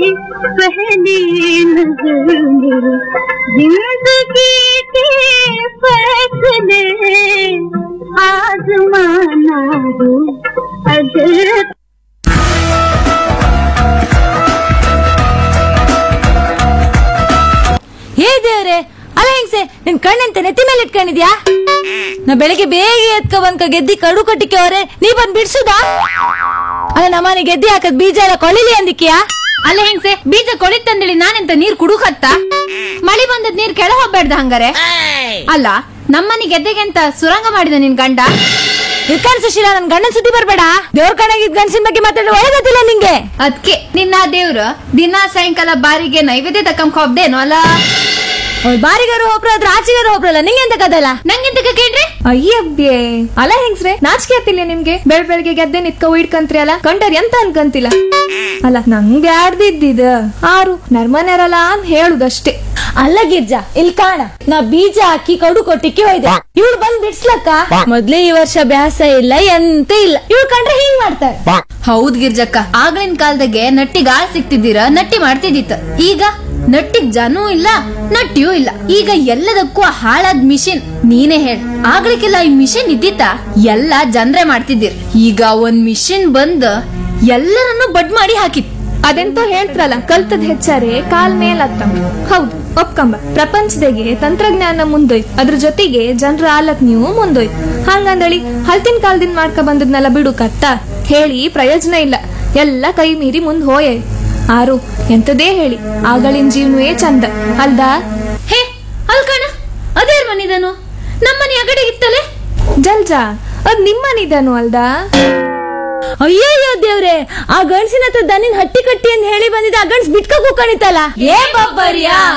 पहली नजर में जिंदगी के फैसले आजमाना हो अगर ಹೇ ದೇವ್ರೆ, ಅಲ್ಲ ಹೆಂಗ್ಸೆ ನಿನ್ ಕಣ್ಣಂತೆ ನೆತ್ತಿ ಮೇಲೆ ಇಟ್ಕೊಂಡಿದ್ಯಾ? ನಾ ಬೆಳಿಗ್ಗೆ ಬೇಗ ಎತ್ಕ ಬಂದ್ಕ ಗೆದ್ದಿ ಕಡು ಕಟ್ಟಿಕೆ ಅವ್ರೆ ನೀ ಬಂದ್ ಬಿಡ್ಸುದಾ? ಅಲ್ಲ ನಮ್ಮನೆ ಗೆದ್ದಿ ಹಾಕದ್ ಬೀಜ ಎಲ್ಲ ಕೊಳಿಲಿ ಅಂದಿಕ್ಯಾ? ಅಲ್ಲ ಹೆಂಗ್ಸೆ ಬೀಜ ಕೊಳಿತಂದೇಳಿ ನಾನೆಂತ ನೀರ್ ಕುಡುಕತ್ತ? ಮಳಿ ಬಂದದ್ ನೀರ್ ಕೆಳ ಹೋಗ್ಬೇಡ್ದ ಹಂಗಾರೆ? ಅಲ್ಲ ನಮ್ಮನೆ ಗೆದ್ದೆಗೆ ಅಂತ ಸುರಂಗ ಮಾಡಿದ ನಿನ್ ಗಂಡ? ಇರ್ಕಾನ್ ಸುಶೀಲ, ನನ್ ಗಂಡನ್ ಸುದ್ದಿ ಬರ್ಬೇಡ. ದೇವ್ರ ಕಣಗಿದ್ ಗಂಡಸಿನ ಬಗ್ಗೆ ಮಾತಾಡೋ ಒಳಗತ್ತಿಲ್ಲ ನಿಂಗೆ. ಅದ್ಕೆ ನಿನ್ನ ದೇವ್ರು ದಿನ ಸಾಯಂಕಾಲ ಬಾರಿಗೆ ನೈವೇದ್ಯ ತಕ್ಕಂಕ ಹೋಗ್ದೇನೋ ಅಲ್ಲ? ಬಾರಿಗಾರು ಒಬ್ರು ಆದ್ರೆ ಆಚೆಗಾರು ಒಬ್ರಲ್ಲ, ನಿಂಗೆಂತ ಕದಲ್ಲ? ನಂಗೆಂತ ಕೇಳ್ರಿ? ಅಯ್ಯಬ್ಯೆ, ಅಲ್ಲ ಹೆಂಗ್ಸ್ರೆ ನಾಚಿಕೆ ಆಗ್ತಿಲ್ಲ ನಿಮ್ಗೆ? ಬೆಳಗ್ಗೆ ಗೆದ್ದೆ ನಿತ್ಕ ಇಟ್ಕಂತ್ರಿ ಅಲ್ಲ, ಕಂಡರ್ ಎಂತ ಅನ್ಕಂತಿಲ್ಲ. ಅಲ್ಲ ನಂಗೆ ಆಡ್ದಿದ್ದಿದ ಆರು ನರ್ಮನೆರಲ್ಲ ಅಂತ ಹೇಳುದಷ್ಟೇ. ಅಲ್ಲ ಗಿರ್ಜಾ, ಇಲ್ಲಿ ಕಾಣ, ನಾ ಬೀಜ ಹಾಕಿ ಕಡು ಕೊಟ್ಟಿಕ್ಕೆ ಹೋಯ್ದೆ. ಇವ್ಳು ಬಂದ್ ಬಿಡ್ಸ್ಲಕ್ಕ ಮೊದ್ಲೇ ಈ ವರ್ಷ ಬ್ಯಾಸ ಇಲ್ಲ ಎಂತ ಇಲ್ಲ. ಇವ್ಳು ಕಂಡ್ರೆ ಹಿಂಗ್ ಮಾಡ್ತಾರೆ. ಹೌದ್ ಗಿರ್ಜಕ್ಕ, ಆಗ್ಲಿನ ಕಾಲದಾಗೆ ನಟ್ಟಿಗ್ ಆಳ್ ಸಿಕ್ತಿದ್ದೀರ, ನಟ್ಟಿ ಮಾಡ್ತಿದ್ದಿತ್ತ. ಈಗ ನಟ್ಟಿಗ್ ಜನೂ ಇಲ್ಲ, ನಟ್ಟಿಯೂ ಇಲ್ಲ. ಈಗ ಎಲ್ಲದಕ್ಕೂ ಹಾಳಾದ್ ಮಿಷಿನ್. ನೀನೇ ಹೇಳ, ಆಗ್ಲಿಕ್ಕೆಲ್ಲ ಈ ಮಿಷಿನ್ ಇದ್ದಿತ್ತ ಎಲ್ಲ ಜನ್ರೆ ಮಾಡ್ತಿದ್ದೀರ್. ಈಗ ಒಂದ್ ಮಿಷಿನ್ ಬಂದ್ ಎಲ್ಲರನ್ನು ಬಡ್ ಮಾಡಿ ಹಾಕಿತ್. ಅದೆಂತೋ ಹೇಳ್ತ್ರಲ್ಲ, ಕಲ್ತದ್ ಹೆಚ್ಚಾರೆ ಕಾಲ್ ಮೇಲತ್ತ. ಹೌದು, ಒಪ್ಕಂಬ. ಪ್ರಪಂಚದಾಗೆ ತಂತ್ರಜ್ಞಾನ ಮುಂದೋಯ್ತು, ಅದ್ರ ಜೊತೆಗೆ ಜನರ ಆಲಕ್ ನೀವು ಮುಂದೋಯ್ತು. ಹಂಗಂದಳಿ ಹಲ್ತಿನ ಕಾಲದಿಂದ ಮಾಡ್ಕ ಬಂದದ್ನೆಲ್ಲ ಬಿಡು ಕತ್ತ ಹೇಳಿ ಪ್ರಯೋಜನ ಇಲ್ಲ. ಎಲ್ಲ ಕೈ ಮೀರಿ ಮುಂದ್ ಹೋಯೆ. ಆರು ಎಂತದೇ ಹೇಳಿ ಆಗಳಿನ ಜೀವನವೇ ಚಂದ ಅಲ್ದಾ? ಹೇ ಅಲ್ಕಣ, ಅದೇರ್ ಮನಿದನು? ನಮ್ಮನೆ ಅಗಡೆ ಇತ್ತಲೆ ಜಲ್ಜಾ, ಅದ್ ನಿಮ್ಮನಿದನು ಅಲ್ದಾ? ಅಯ್ಯಯ್ಯೋ ದೇವ್ರೆ, ಆ ಗಂಡ್ಸಿನ ಹತ್ರ ದನಿನ್ ಹಟ್ಟಿ ಕಟ್ಟಿ ಅಂತ ಹೇಳಿ ಬಂದಿದ್ದ ಆ ಗಂಡ್ಸ್ ಬಿಟ್ಕ ಕೂಕಣಿತಲ್ಲ. ಏ ಬಬ್ಬರಿಯಾ!